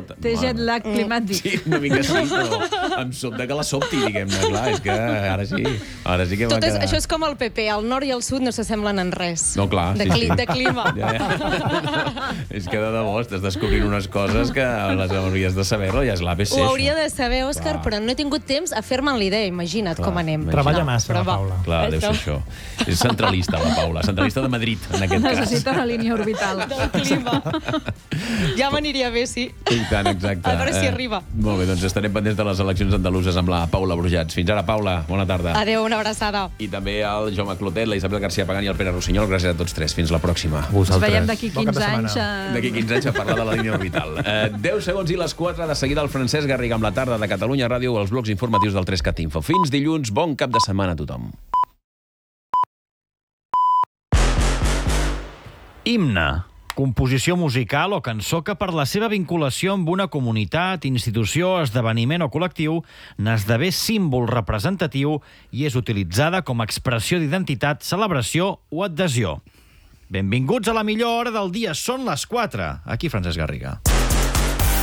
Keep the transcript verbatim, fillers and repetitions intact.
tot. Té jet lag climàtic. Sí, una mica sí, però em sobta que la sobti, diguem-ne. Clar, és que ara sí. Ara sí que Tot va és, quedar... això és com el P P, el nord i el sud no s'assemblen en res. No, clar, de, sí, cli sí. de clima. Ja, ja. És que de debò estàs descobrint unes coses que les hauries de saber-lo, ja és l'A B C. Ho hauria de saber, Òscar, Clar. però no he tingut temps a fer-me'n l'idea. Imagina't Clar, com anem. imagina't. Treballa No, massa, però la va. Paula. Clar, deu ser això. És centralista, la Paula. Centralista de Madrid, en aquest cas. Necessita una línia orbital. Del clima. Ja m'aniria bé, sí. I tant, exacte. A veure si arriba. Molt bé, doncs estarem pendents de les eleccions andaluses amb la Paula Brujats. Fins ara, Paula. Bona tarda. Adéu, una abraçada. I també al Jaume Clotet, la Isabel García Pagán i el Pere Rossinyol. Gràcies a tots tres. Fins la pròxima. Ens veiem d'aquí Bon cap de quinze setmana. anys. eh, D'aquí quinze anys a parlar de la línia orbital. Eh, deu segons i les quatre. De seguida el Francesc Garriga amb la tarda de Catalunya Ràdio, els blocs informatius del tres cat Info. Fins dilluns. Bon cap de setmana a tothom. Himne. Composició musical o cançó que per la seva vinculació amb una comunitat, institució, esdeveniment o col·lectiu n'esdevé símbol representatiu i és utilitzada com a expressió d'identitat, celebració o adhesió. Benvinguts a la millor hora del dia. Són les quatre. Aquí Francesc Garriga.